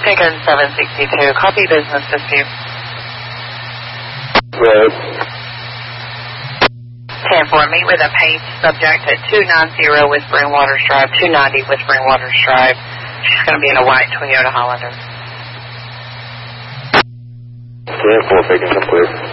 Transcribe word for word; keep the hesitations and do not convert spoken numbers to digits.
Pickens seven sixty-two, copy business dispute. Right. ten four, meet with a paint subject at two ninety Whispering Waters Drive, two ninety Whispering Waters Drive. She's going to be in a white Toyota Highlander. ten four, Pickens, I'm clear.